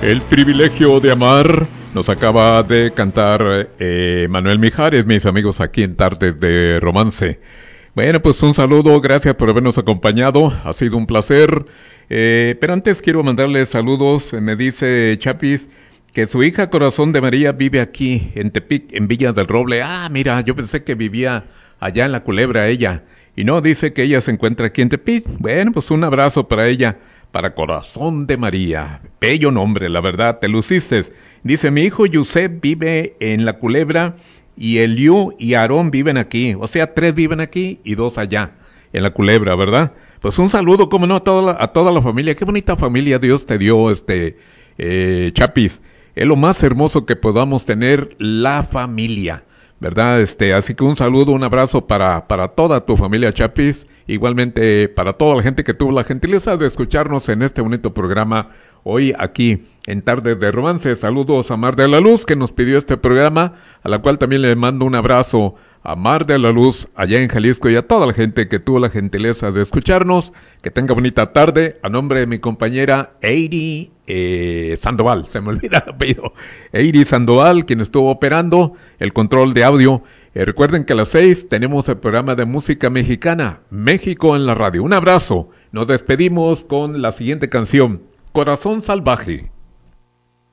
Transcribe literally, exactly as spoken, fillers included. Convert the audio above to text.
El privilegio de amar nos acaba de cantar eh, Manuel Mijares, mis amigos, aquí en Tardes de Romance. Bueno, pues un saludo, gracias por habernos acompañado, ha sido un placer. Eh, pero antes quiero mandarles saludos. Me dice Chapis que su hija Corazón de María vive aquí en Tepic, en Villa del Roble. Ah, mira, yo pensé que vivía allá en La Culebra ella. Y no, dice que ella se encuentra aquí en Tepic. Bueno, pues un abrazo para ella, para Corazón de María. Bello nombre, la verdad, te luciste. Dice, mi hijo Yusef vive en La Culebra y Eliú y Aarón viven aquí. O sea, tres viven aquí y dos allá, en La Culebra, ¿verdad? Pues un saludo, como no, a toda la, a toda la familia. Qué bonita familia Dios te dio, este, eh, Chapis. Es lo más hermoso que podamos tener, la familia, ¿verdad? Este, así que un saludo, un abrazo para, para toda tu familia, Chapis. Igualmente para toda la gente que tuvo la gentileza de escucharnos en este bonito programa hoy aquí en Tardes de Romance. Saludos a Mar de la Luz, que nos pidió este programa, a la cual también le mando un abrazo a Mar de la Luz allá en Jalisco y a toda la gente que tuvo la gentileza de escucharnos. Que tenga bonita tarde. A nombre de mi compañera Eiri eh, Sandoval, se me olvida el apellido, Eiri Sandoval, quien estuvo operando el control de audio. Eh, recuerden que a las seis tenemos el programa de música mexicana, México en la radio. Un abrazo. Nos despedimos con la siguiente canción, Corazón Salvaje.